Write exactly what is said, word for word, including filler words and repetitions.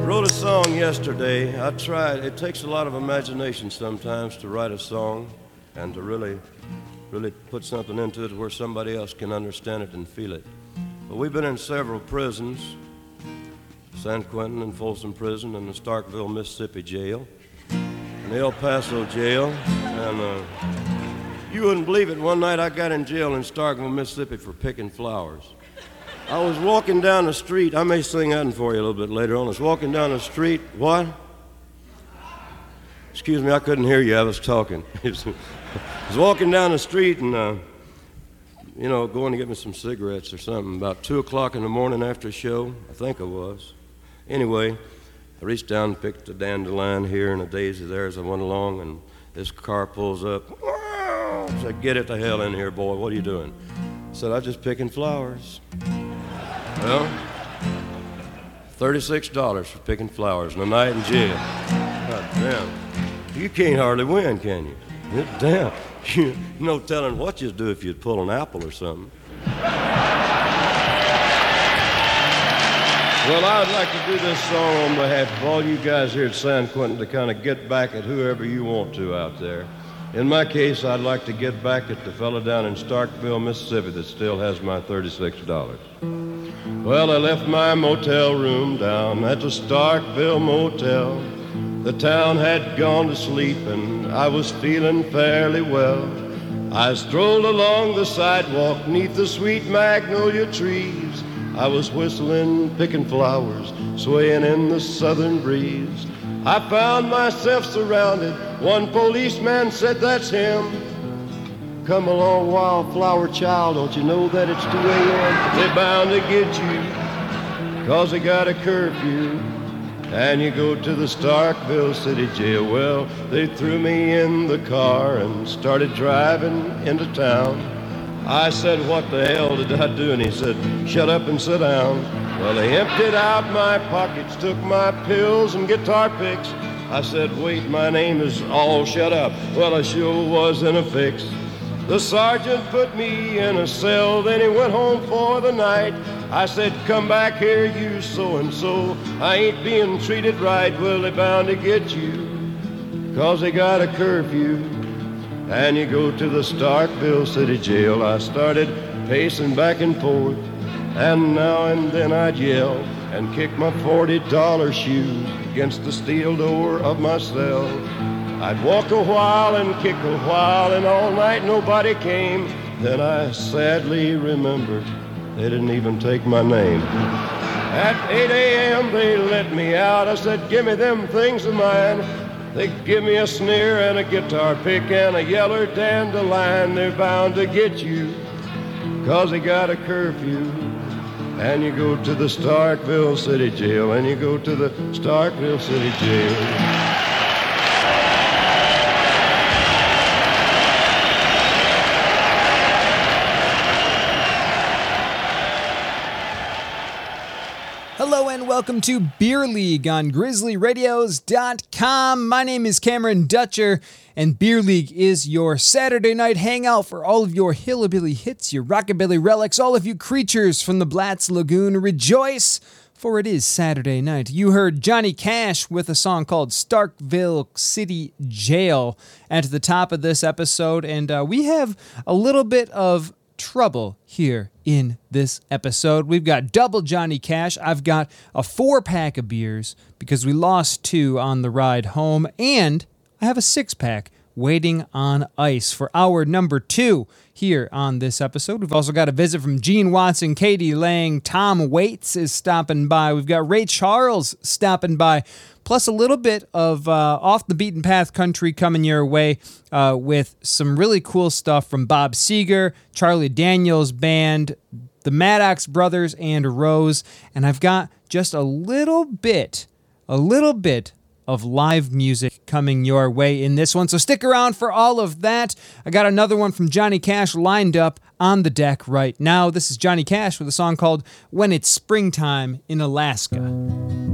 wrote a song yesterday. I tried. It takes a lot of imagination sometimes to write a song and to really, really put something into it where somebody else can understand it and feel it. But we've been in several prisons, San Quentin and Folsom Prison and the Starkville, Mississippi jail, and the El Paso jail. And uh, you wouldn't believe it, one night I got in jail in Starkville, Mississippi for picking flowers. I was walking down the street. I may sing that for you a little bit later on. I was walking down the street. What? Excuse me, I couldn't hear you. I was talking. I was walking down the street and, uh, you know, going to get me some cigarettes or something. About two o'clock in the morning after a show, I think I was. Anyway, I reached down and picked a dandelion here and a daisy there as I went along, and this car pulls up. I said, "Get it the hell in here, boy. What are you doing?" I said, "I'm just picking flowers." Well, thirty-six dollars for picking flowers and a night in jail. God damn. You can't hardly win, can you? You're damn. You no telling what you'd do if you'd pull an apple or something. Well, I'd like to do this song on behalf of all you guys here at San Quentin to kind of get back at whoever you want to out there. In my case, I'd like to get back at the fella down in Starkville, Mississippi that still has my thirty-six dollars. Well, I left my motel room down at the Starkville Motel. The town had gone to sleep and I was feeling fairly well. I strolled along the sidewalk neath the sweet magnolia trees. I was whistling, picking flowers, swaying in the southern breeze. I found myself surrounded. One policeman said, "That's him. Come along, wildflower child, don't you know that it's two a.m.? They're bound to get you, 'cause they got a curfew. And you go to the Starkville City Jail." Well, they threw me in the car and started driving into town. I said, "What the hell did I do?" And he said, "Shut up and sit down." Well, they emptied out my pockets, took my pills and guitar picks. I said, "Wait, my name is All Shut Up." Well, I sure was in a fix. The sergeant put me in a cell, then he went home for the night. I said, "Come back here, you so-and-so. I ain't being treated right." Well, they bound to get you, 'cause they got a curfew. And you go to the Starkville City Jail. I started pacing back and forth, and now and then I'd yell and kick my forty dollar shoes against the steel door of my cell. I'd walk a while and kick a while, and all night nobody came. Then I sadly remembered they didn't even take my name. At eight a.m. they let me out. I said, "Give me them things of mine." They give me a snare and a guitar pick and a yeller dandelion. They're bound to get you, 'cause they got a curfew. And you go to the Starkville City Jail, and you go to the Starkville City Jail. Hello and welcome to Beer League on grizzly radios dot com. My name is Cameron Dutcher, and Beer League is your Saturday night hangout for all of your hillbilly hits, your rockabilly relics, all of you creatures from the Blatz Lagoon. Rejoice, for it is Saturday night. You heard Johnny Cash with a song called Starkville City Jail at the top of this episode, and uh, we have a little bit of trouble here in this episode. We've got double Johnny Cash. I've got a four-pack of beers because we lost two on the ride home, and I have a six-pack waiting on ice for hour number two here on this episode. We've also got a visit from Gene Watson, Katie Lang, Tom Waits is stopping by. We've got Ray Charles stopping by, plus a little bit of uh, off-the-beaten-path country coming your way uh, with some really cool stuff from Bob Seger, Charlie Daniels Band, the Maddox Brothers, and Rose. And I've got just a little bit, a little bit of live music coming your way in this one. So stick around for all of that. I got another one from Johnny Cash lined up on the deck right now. This is Johnny Cash with a song called When It's Springtime in Alaska.